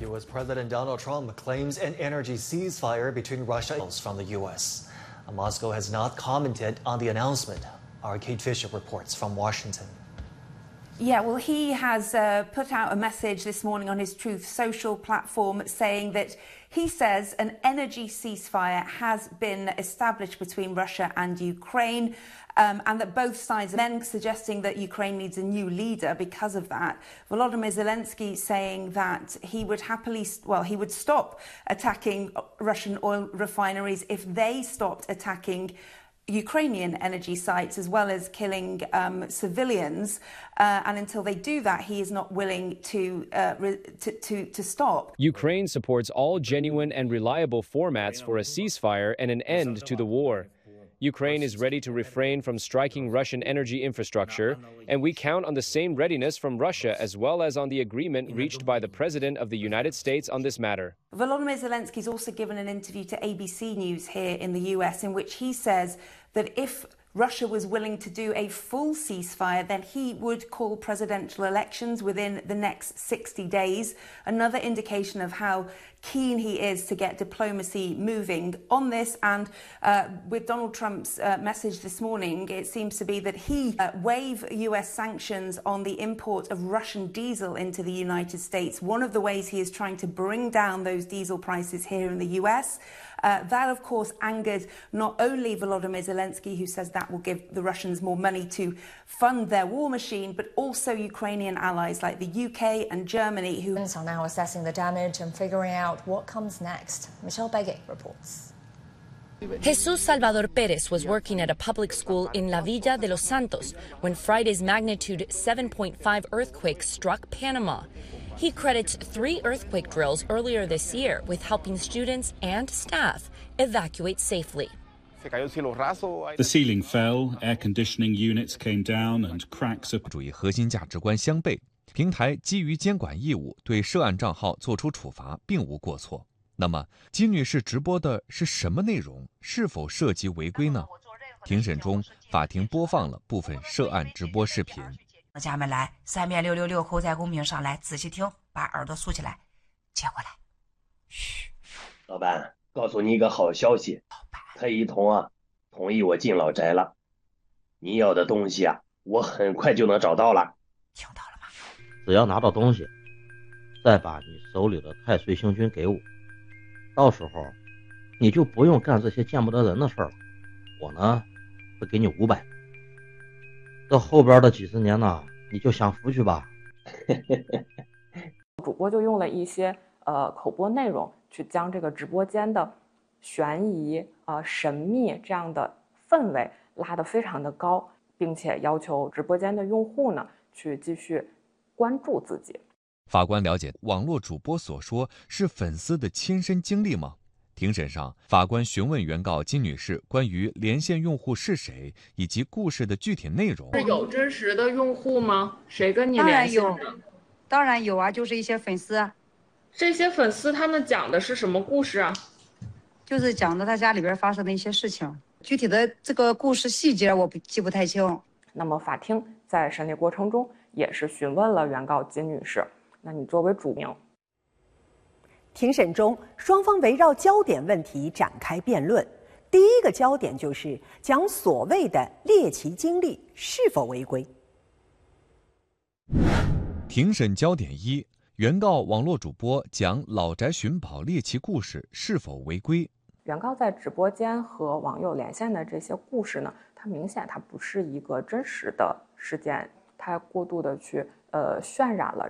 U.S. President Donald Trump claims an energy ceasefire between Russia and from the U.S. Moscow has not commented on the announcement. Our Kate Fisher reports from Washington. Yeah, well, he has put out a message this morning on his Truth Social platform saying that he says an energy ceasefire has been established between Russia and Ukraine, and that both sides are then suggesting that Ukraine needs a new leader because of that. Volodymyr Zelensky saying that he would he would stop attacking Russian oil refineries if they stopped attacking Ukrainian energy sites, as well as killing civilians, and until they do that, he is not willing to stop. Ukraine supports all genuine and reliable formats for a ceasefire and an end to the war. Ukraine is ready to refrain from striking Russian energy infrastructure, and we count on the same readiness from Russia as well as on the agreement reached by the President of the United States on this matter. Volodymyr Zelensky's also given an interview to ABC News here in the US in which he says that if Russia was willing to do a full ceasefire, then he would call presidential elections within the next 60 days. Another indication of how keen he is to get diplomacy moving on this. And with Donald Trump's message this morning, it seems to be that he waive US sanctions on the import of Russian diesel into the United States. One of the ways he is trying to bring down those diesel prices here in the US. That, of course, angered not only Volodymyr Zelensky, who says that will give the Russians more money to fund their war machine, but also Ukrainian allies like the UK and Germany, who are now assessing the damage and figuring out what comes next. Michelle Begay reports. Jesus Salvador Perez was working at a public school in La Villa de los Santos when Friday's magnitude 7.5 earthquake struck Panama. He credits 3 earthquake drills earlier this year with helping students and staff evacuate safely. The ceiling fell, air conditioning units came down, and cracks of 主义核心价值观相悖，平台基于监管义务对涉案账号作出处罚，并无过错。那么，金女士直播的是什么内容？是否涉及违规呢？庭审中，法庭播放了部分涉案直播视频。 家们来，3遍666后在公屏上来，仔细听，把耳朵竖起来，接过来。嘘， 老板，告诉你一个好消息，特一同同意我进老宅了。你要的东西我很快就能找到了。 听到了吗？ 只要拿到东西，再把你手里的太岁星君给我，到时候你就不用干这些见不得人的事了。我呢，会给你500。这后边的几十年呢，你就享福去吧。 主播就用了一些口播内容，去将这个直播间的悬疑神秘这样的氛围拉得非常的高，并且要求直播间的用户呢去继续关注自己。 法官了解网络主播所说是粉丝的亲身经历吗？庭审上，法官询问原告金女士关于连线用户是谁以及故事的具体内容。 是有真实的用户吗？谁跟你联系的？ 当然有啊，就是一些粉丝啊。 这些粉丝他们讲的是什么故事啊？ 就是讲的他家里边发生的一些事情，具体的这个故事细节我记不太清。 那么法庭在审理过程中也是询问了原告金女士，那你作为主名。 庭审中，双方围绕焦点问题展开辩论。第一个焦点就是讲所谓的猎奇经历是否违规。 庭审焦点1：原告网络主播讲老宅寻宝猎奇故事是否违规？ 原告在直播间和网友连线的这些故事呢，它明显它不是一个真实的事件，它过度的去渲染了